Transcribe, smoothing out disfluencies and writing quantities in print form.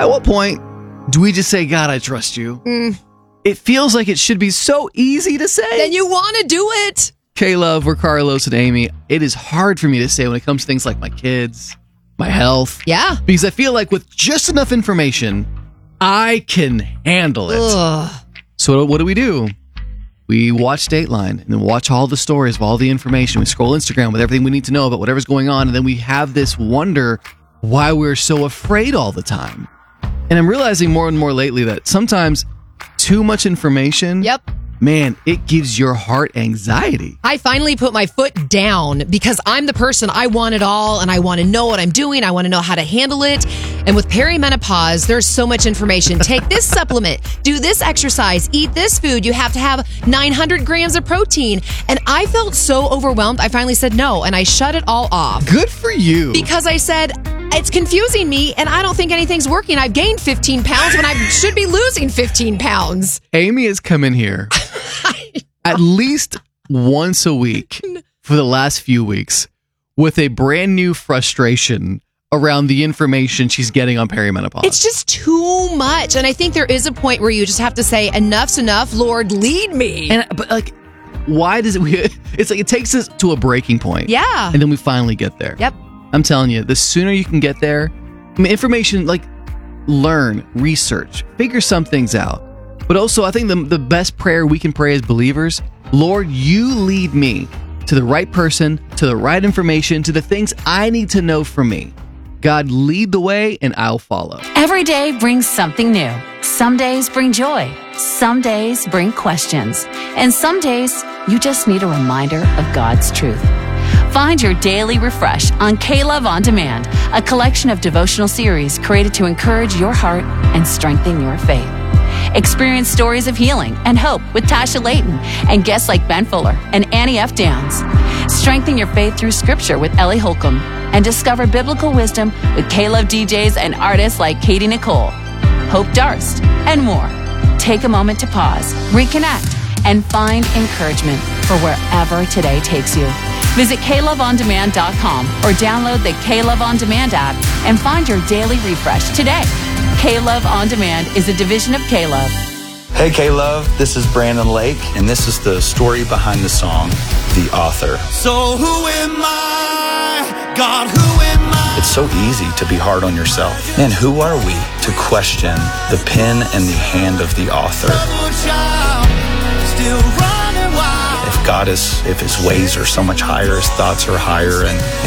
At what point do we just say, God, I trust you? It feels like it should be so easy to say. Then you want to do it. K-Love, we're Carlos and Amy. It is hard for me to say when it comes to things like my kids, my health. Yeah. Because I feel like with just enough information, I can handle it. Ugh. So what do? We watch Dateline and then watch all the stories of all the information. We scroll Instagram with everything we need to know about whatever's going on. And then we have this wonder why we're so afraid all the time. And I'm realizing more and more lately that sometimes too much information, man, it gives your heart anxiety. I finally put my foot down because I'm the person, I want it all and I want to know what I'm doing. I want to know how to handle it. And with perimenopause, there's so much information. Take this supplement, do this exercise, eat this food. You have to have 900 grams of protein. And I felt so overwhelmed. I finally said no and I shut it all off. Good for you. Because I said, it's confusing me and I don't think anything's working. I've gained 15 pounds when I should be losing 15 pounds. Amy has come in here at least once a week for the last few weeks with a brand new frustration around the information she's getting on perimenopause. It's just too much. And I think there is a point where you just have to say, enough's enough, Lord, lead me. But like, why does it, it's like it takes us to a breaking point. Yeah. And then we finally get there. Yep. I'm telling you, the sooner you can get there, I mean, information, like learn, research, figure some things out. But also, I think the best prayer we can pray as believers, Lord, you lead me to the right person, to the right information, to the things I need to know from me. God, lead the way and I'll follow. Every day brings something new. Some days bring joy. Some days bring questions. And some days you just need a reminder of God's truth. Find your daily refresh on K-Love On Demand, a collection of devotional series created to encourage your heart and strengthen your faith. Experience stories of healing and hope with Tasha Layton and guests like Ben Fuller and Annie F. Downs. Strengthen your faith through Scripture with Ellie Holcomb and discover biblical wisdom with K-Love DJs and artists like Katie Nicole, Hope Darst, and more. Take a moment to pause, reconnect, and find encouragement for wherever today takes you. Visit KLoveOnDemand.com or download the K-Love On Demand app and find your daily refresh today. K-Love On Demand is a division of K-Love. Hey K-Love, this is Brandon Lake, and this is the story behind the song, The Author. So who am I? God, who am I? It's so easy to be hard on yourself. And who are we to question the pen and the hand of the author? If his ways are so much higher, his thoughts are higher, and